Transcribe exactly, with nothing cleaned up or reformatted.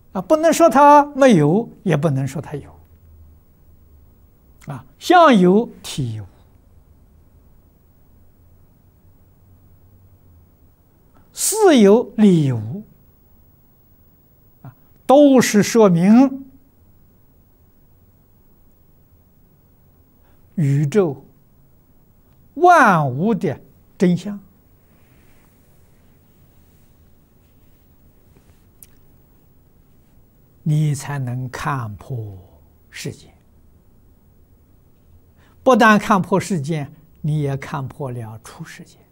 啊，不能说它没有，也不能说它有。啊，相有体无，事有理无，啊，都是说明宇宙万物的真相。你才能看破世界。不但看破世界，你也看破了出世界。